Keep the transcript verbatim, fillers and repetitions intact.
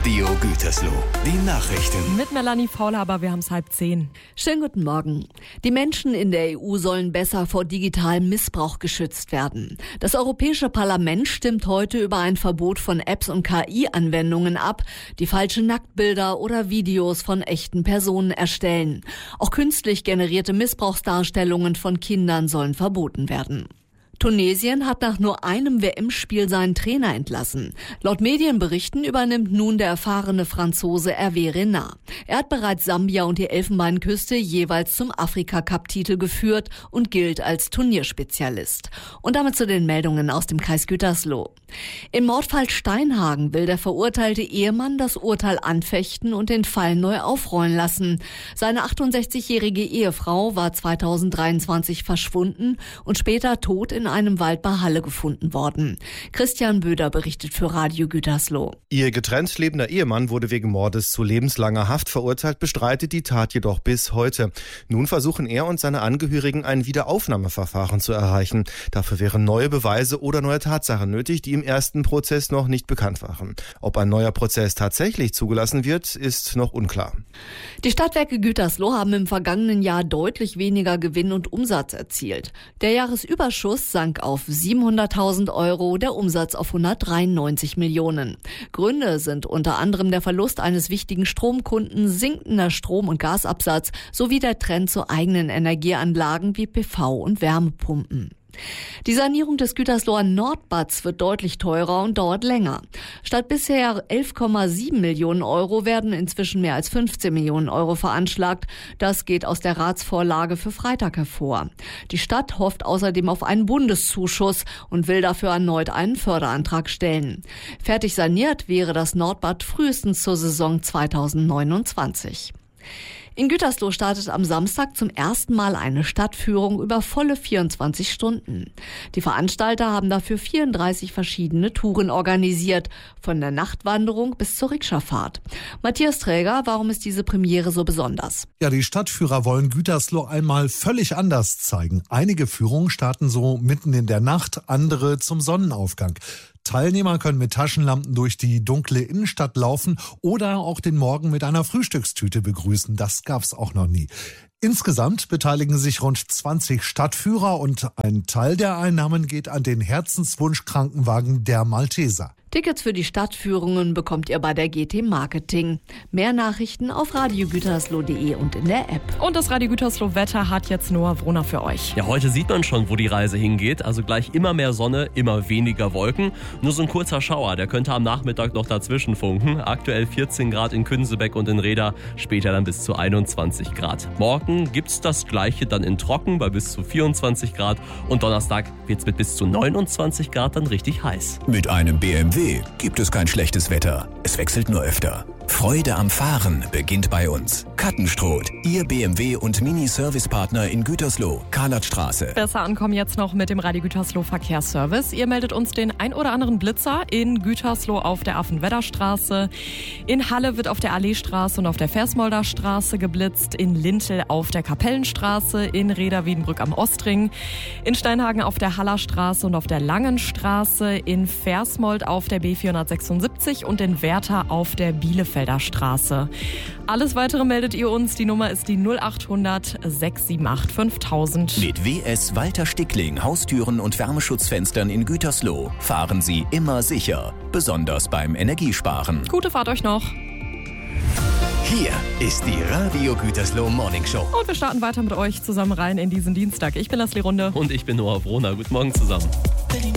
Radio Gütersloh. Die Nachrichten. Mit Melanie Faulhaber, wir haben es halb zehn. Schönen guten Morgen. Die Menschen in der E U sollen besser vor digitalem Missbrauch geschützt werden. Das Europäische Parlament stimmt heute über ein Verbot von Apps und K I-Anwendungen ab, die falsche Nacktbilder oder Videos von echten Personen erstellen. Auch künstlich generierte Missbrauchsdarstellungen von Kindern sollen verboten werden. Tunesien hat nach nur einem W M-Spiel seinen Trainer entlassen. Laut Medienberichten übernimmt nun der erfahrene Franzose Hervé Renard. Er hat bereits Sambia und die Elfenbeinküste jeweils zum Afrika-Cup-Titel geführt und gilt als Turnierspezialist. Und damit zu den Meldungen aus dem Kreis Gütersloh. Im Mordfall Steinhagen will der verurteilte Ehemann das Urteil anfechten und den Fall neu aufrollen lassen. Seine achtundsechzigjährige Ehefrau war zweitausenddreiundzwanzig verschwunden und später tot in einem Wald bei Halle gefunden worden. Christian Böder berichtet für Radio Gütersloh. Ihr getrennt lebender Ehemann wurde wegen Mordes zu lebenslanger Haft verurteilt, bestreitet die Tat jedoch bis heute. Nun versuchen er und seine Angehörigen ein Wiederaufnahmeverfahren zu erreichen. Dafür wären neue Beweise oder neue Tatsachen nötig, die im ersten Prozess noch nicht bekannt waren. Ob ein neuer Prozess tatsächlich zugelassen wird, ist noch unklar. Die Stadtwerke Gütersloh haben im vergangenen Jahr deutlich weniger Gewinn und Umsatz erzielt. Der Jahresüberschuss sank auf siebenhunderttausend Euro, der Umsatz auf hundertdreiundneunzig Millionen. Gründe sind unter anderem der Verlust eines wichtigen Stromkunden, sinkender Strom- und Gasabsatz sowie der Trend zu eigenen Energieanlagen wie P V und Wärmepumpen. Die Sanierung des Gütersloher Nordbads wird deutlich teurer und dauert länger. Statt bisher elf Komma sieben Millionen Euro werden inzwischen mehr als fünfzehn Millionen Euro veranschlagt. Das geht aus der Ratsvorlage für Freitag hervor. Die Stadt hofft außerdem auf einen Bundeszuschuss und will dafür erneut einen Förderantrag stellen. Fertig saniert wäre das Nordbad frühestens zur Saison zweitausendneunundzwanzig. In Gütersloh startet am Samstag zum ersten Mal eine Stadtführung über volle vierundzwanzig Stunden. Die Veranstalter haben dafür vierunddreißig verschiedene Touren organisiert, von der Nachtwanderung bis zur Rikscha-Fahrt. Matthias Träger, warum ist diese Premiere so besonders? Ja, die Stadtführer wollen Gütersloh einmal völlig anders zeigen. Einige Führungen starten so mitten in der Nacht, andere zum Sonnenaufgang. Teilnehmer können mit Taschenlampen durch die dunkle Innenstadt laufen oder auch den Morgen mit einer Frühstückstüte begrüßen. Das gab's auch noch nie. Insgesamt beteiligen sich rund zwanzig Stadtführer und ein Teil der Einnahmen geht an den Herzenswunsch-Krankenwagen der Malteser. Tickets für die Stadtführungen bekommt ihr bei der G T Marketing. Mehr Nachrichten auf radiogütersloh punkt de und in der App. Und das Radio Gütersloh Wetter hat jetzt Noah Wroner für euch. Ja, heute sieht man schon, wo die Reise hingeht. Also gleich immer mehr Sonne, immer weniger Wolken. Nur so ein kurzer Schauer, der könnte am Nachmittag noch dazwischen funken. Aktuell vierzehn Grad in Künsebeck und in Reda, später dann bis zu einundzwanzig Grad. Morgen gibt's das Gleiche dann in trocken bei bis zu vierundzwanzig Grad. Und Donnerstag wird's mit bis zu neunundzwanzig Grad dann richtig heiß. Mit einem B M W gibt es kein schlechtes Wetter. Es wechselt nur öfter. Freude am Fahren beginnt bei uns. Kattenstroth, Ihr B M W und Mini-Service-Partner in Gütersloh, Karlatstraße. Besser ankommen jetzt noch mit dem Radio Gütersloh Verkehrsservice. Ihr meldet uns den ein oder anderen Blitzer in Gütersloh auf der Affenwedderstraße. In Halle wird auf der Alleestraße und auf der Versmolder Straße geblitzt. In Lintel auf der Kapellenstraße. In Reda-Wiedenbrück am Ostring. In Steinhagen auf der Hallerstraße und auf der Langenstraße. In Versmold auf der B vierhundertsechsundsiebzig und in Werther auf der Bielefelder Straße. Alles weitere meldet ihr uns. Die Nummer ist die null achthundert sechs sieben acht fünftausend. Mit W S Walter Stickling Haustüren und Wärmeschutzfenstern in Gütersloh fahren Sie immer sicher, besonders beim Energiesparen. Gute Fahrt euch noch. Hier ist die Radio Gütersloh Morning Show. Und wir starten weiter mit euch zusammen rein in diesen Dienstag. Ich bin Leslie Runde. Und ich bin Noah Wroner. Guten Morgen zusammen.